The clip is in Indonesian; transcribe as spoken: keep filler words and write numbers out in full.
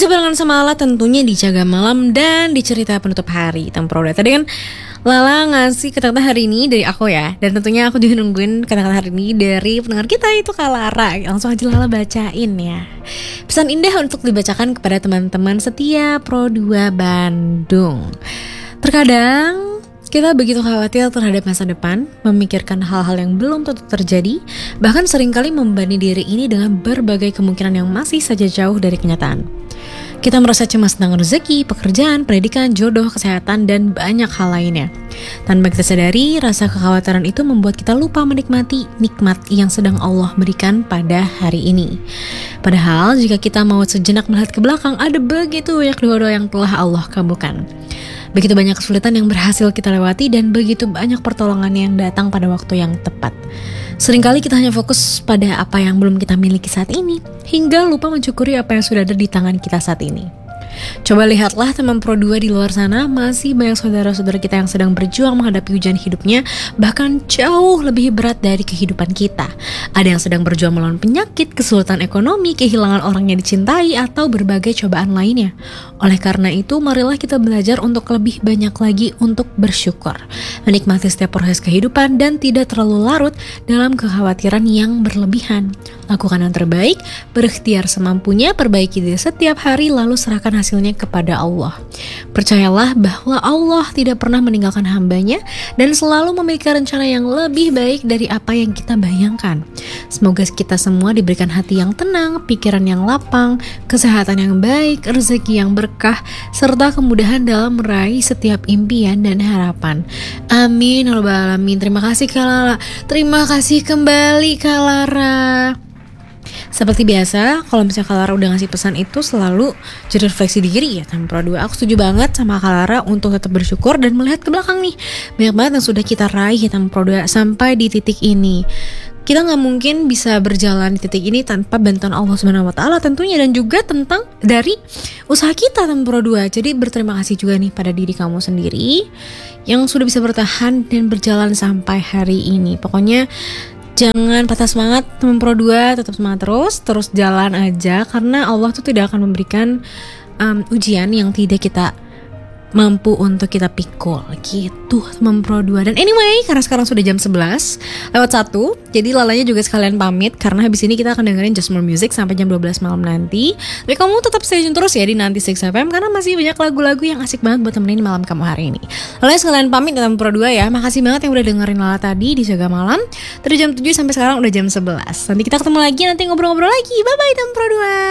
Masih barengan sama Lala tentunya di Jaga Malam dan di cerita penutup hari Tempro. Tadi kan Lala ngasih kata-kata hari ini dari aku ya. Dan tentunya aku juga nungguin kata-kata hari ini dari pendengar kita, itu Kak Lara. Langsung aja Lala bacain ya. Pesan indah untuk dibacakan kepada teman-teman setia Pro dua Bandung. Terkadang kita begitu khawatir terhadap masa depan, memikirkan hal-hal yang belum tentu terjadi, bahkan seringkali membebani diri ini dengan berbagai kemungkinan yang masih saja jauh dari kenyataan. Kita merasa cemas tentang rezeki, pekerjaan, pendidikan, jodoh, kesehatan, dan banyak hal lainnya. Tanpa kita sadari, rasa kekhawatiran itu membuat kita lupa menikmati nikmat yang sedang Allah berikan pada hari ini. Padahal jika kita mau sejenak melihat ke belakang, ada begitu banyak doa-doa yang telah Allah kabulkan. Begitu banyak kesulitan yang berhasil kita lewati dan begitu banyak pertolongan yang datang pada waktu yang tepat. Seringkali kita hanya fokus pada apa yang belum kita miliki saat ini, hingga lupa mensyukuri apa yang sudah ada di tangan kita saat ini. Coba lihatlah teman Pro dua di luar sana, masih banyak saudara-saudara kita yang sedang berjuang menghadapi ujian hidupnya, bahkan jauh lebih berat dari kehidupan kita. Ada yang sedang berjuang melawan penyakit, kesulitan ekonomi, kehilangan orang yang dicintai, atau berbagai cobaan lainnya. Oleh karena itu, marilah kita belajar untuk lebih banyak lagi untuk bersyukur, menikmati setiap proses kehidupan dan tidak terlalu larut dalam kekhawatiran yang berlebihan. Lakukan yang terbaik, berikhtiar semampunya, perbaiki diri setiap hari, lalu serahkan hasilnya kepada Allah. Percayalah bahwa Allah tidak pernah meninggalkan hambanya dan selalu memiliki rencana yang lebih baik dari apa yang kita bayangkan. Semoga kita semua diberikan hati yang tenang, pikiran yang lapang, kesehatan yang baik, rezeki yang berkah, serta kemudahan dalam meraih setiap impian dan harapan. Amin ya rabbal alamin. Terima kasih Kak Lala. Terima kasih kembali Kak Lara. Seperti biasa, kalau misalnya Kak Lara udah ngasih pesan itu selalu jadi refleksi diri ya Tempro dua. Aku setuju banget sama Kak Lara untuk tetap bersyukur dan melihat ke belakang nih. Banyak banget yang sudah kita raih ya Tempro dua sampai di titik ini. Kita gak mungkin bisa berjalan di titik ini tanpa bantuan Allah subhanahu wa taala tentunya, dan juga tentang dari usaha kita Tempro dua. Jadi berterima kasih juga nih pada diri kamu sendiri yang sudah bisa bertahan dan berjalan sampai hari ini. Pokoknya jangan patah semangat teman Pro dua, tetap semangat terus, terus jalan aja, karena Allah tuh tidak akan memberikan um, ujian yang tidak kita mampu untuk kita pikul gitu teman Pro dua. Dan anyway, karena sekarang sudah jam sebelas lewat satu, jadi Lalanya juga sekalian pamit, karena habis ini kita akan dengerin Just More Music sampai jam dua belas malam nanti. Tapi kamu tetap stay tune terus ya di Nanti enam F M, karena masih banyak lagu-lagu yang asik banget buat temenin malam kamu hari ini. Lalanya sekalian pamit teman Pro dua ya. Makasih banget yang udah dengerin Lala tadi di Jaga Malam dari jam tujuh sampai sekarang udah jam sebelas. Nanti kita ketemu lagi, nanti ngobrol-ngobrol lagi. Bye bye teman Pro dua.